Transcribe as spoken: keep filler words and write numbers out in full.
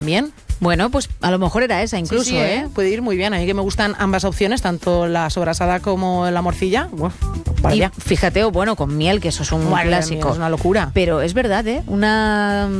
Bien. Bueno, pues a lo mejor era esa incluso, sí, sí, ¿eh? ¿eh? Puede ir muy bien. A mí que me gustan ambas opciones, tanto la sobrasada como la morcilla. Uf, para Y allá. fíjate, o bueno, con miel, que eso es un Madre mía, clásico. es una locura. Pero es verdad, ¿eh? Una